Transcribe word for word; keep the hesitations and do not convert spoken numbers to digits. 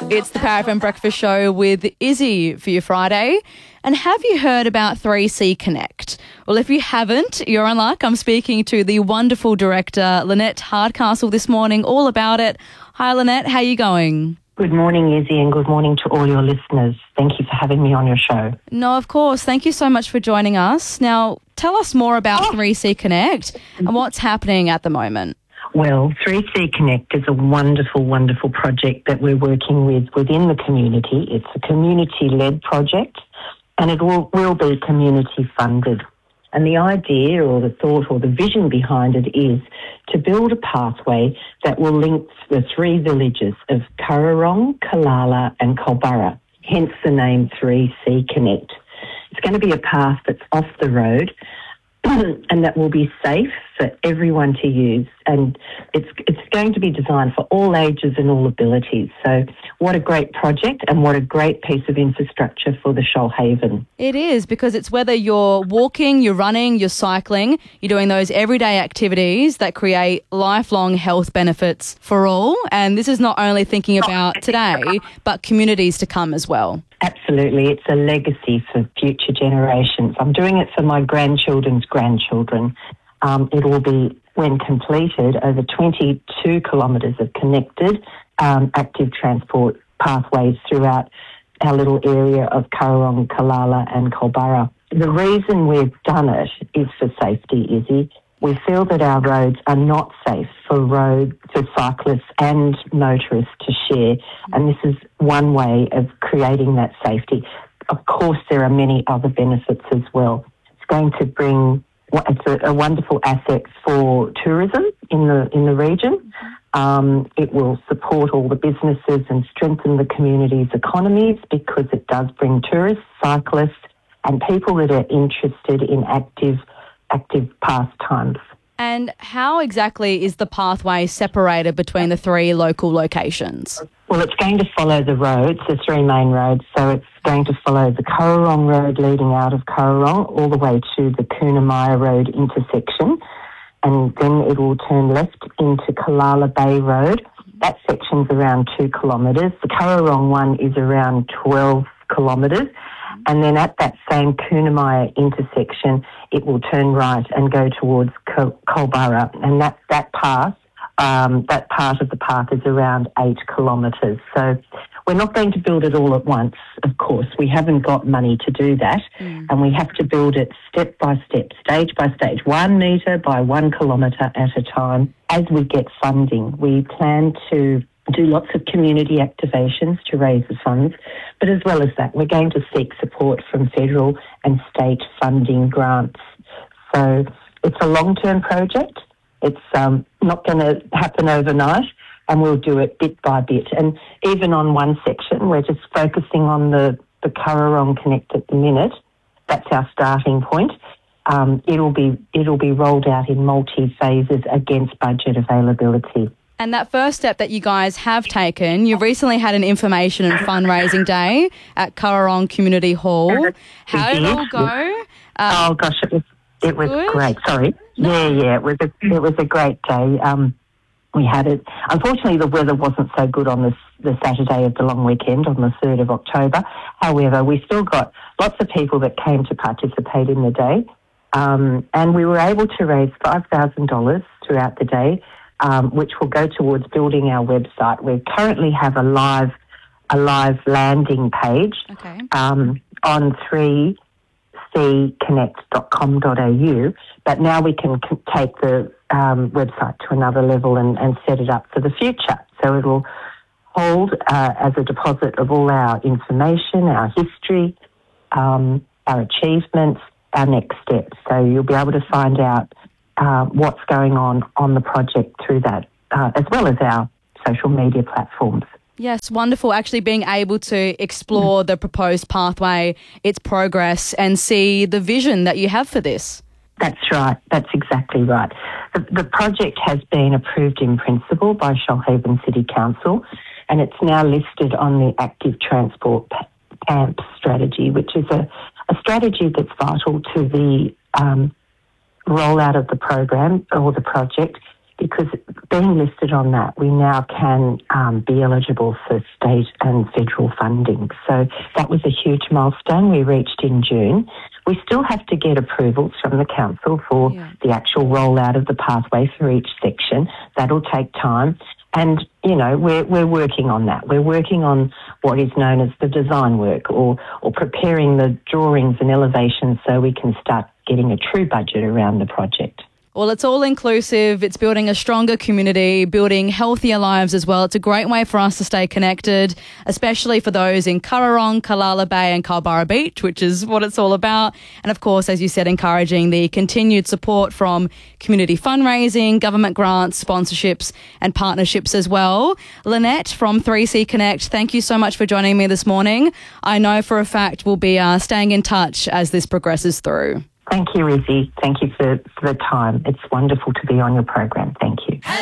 It's the Power F M Breakfast Show with Izzy for your Friday. And have you heard about three C Connect? Well, if you haven't, you're in luck. I'm speaking to the wonderful director, Lynette Hardcastle, this morning, all about it. Hi, Lynette. How are you going? Good morning, Izzy, and good morning to all your listeners. Thank you for having me on your show. No, of course. Thank you so much for joining us. Now, tell us more about three C Connect and what's happening at the moment. Well, three C Connect is a wonderful, wonderful project that we're working with within the community. It's a community-led project and it will, will be community-funded. And the idea or the thought or the vision behind it is to build a pathway that will link the three villages of Currarong, Kalala and Culburra, hence the name three C Connect. It's going to be a path that's off the road and that will be safe for everyone to use. And it's it's going to be designed for all ages and all abilities. So what a great project and what a great piece of infrastructure for the Shoalhaven. It is, because it's whether you're walking, you're running, you're cycling, you're doing those everyday activities that create lifelong health benefits for all. And this is not only thinking about today, but communities to come as well. Absolutely. It's a legacy for future generations. I'm doing it for my grandchildren's grandchildren. Um, it will be, when completed, over twenty-two kilometres of connected um, active transport pathways throughout our little area of Currarong, Kalala and Culburra. The reason we've done it is for safety, Izzy. We feel that our roads are not safe for road for cyclists and motorists to share, and this is one way of creating that safety. Of course, there are many other benefits as well. It's going to bring it's a, a wonderful asset for tourism in the in the region. Um, it will support all the businesses and strengthen the community's economies because it does bring tourists, cyclists, and people that are interested in active active pastimes. And how exactly is the pathway separated between the three local locations? Well, it's going to follow the roads, the three main roads. So it's going to follow the Currarong Road leading out of Currarong all the way to the Coonamulla Road intersection. And then it will turn left into Kalala Bay Road. That section's around two kilometres. The Currarong one is around twelve kilometres. And then at that same Coonamulla intersection, it will turn right and go towards Cul- Culburra. And that, that path, um, that part of the path is around eight kilometres. So we're not going to build it all at once, of course. We haven't got money to do that. Mm. And we have to build it step by step, stage by stage, one metre by one kilometre at a time. As we get funding, we plan to do lots of community activations to raise the funds, but as well as that, we're going to seek support from federal and state funding grants. So it's a long-term project. It's um, not going to happen overnight, and we'll do it bit by bit. And even on one section, we're just focusing on the, the Currarong Connect at the minute. That's our starting point. Um, it'll be it'll be rolled out in multi-phases against budget availability. And that first step that you guys have taken, you recently had an information and fundraising day at Currarong Community Hall. How did it all go? Uh, oh gosh, it was it was good? great. Sorry, no. yeah, yeah, it was a it was a great day. Um, we had it. Unfortunately, the weather wasn't so good on the the Saturday of the long weekend on the third of October. However, we still got lots of people that came to participate in the day, um, and we were able to raise five thousand dollars throughout the day. Um, which will go towards building our website. We currently have a live a live landing page okay. um, on three c connect dot com dot a u, but now we can c- take the um, website to another level and, and set it up for the future. So it will hold uh, as a deposit of all our information, our history, um, our achievements, our next steps. So you'll be able to find out Uh, what's going on on the project through that, uh, as well as our social media platforms. Yes, wonderful. Actually being able to explore mm. the proposed pathway, its progress, and see the vision that you have for this. That's right. That's exactly right. The, the project has been approved in principle by Shoalhaven City Council, and it's now listed on the Active Transport P A M P strategy, which is a, a strategy that's vital to the um, rollout of the program or the project, because being listed on that, we now can um, be eligible for state and federal funding. So that was a huge milestone we reached in June. We still have to get approvals from the council for yeah. the actual rollout of the pathway for each section. That'll take time. And, you know, we're we're working on that. We're working on what is known as the design work, or, or preparing the drawings and elevations so we can start getting a true budget around the project. Well, it's all inclusive. It's building a stronger community, building healthier lives as well. It's a great way for us to stay connected, especially for those in Currarong, Callala Bay and Culburra Beach, which is what it's all about. And of course, as you said, encouraging the continued support from community fundraising, government grants, sponsorships and partnerships as well. Lynette from three C Connect, thank you so much for joining me this morning. I know for a fact we'll be uh, staying in touch as this progresses through. Thank you, Izzy. Thank you for, for the time. It's wonderful to be on your program. Thank you.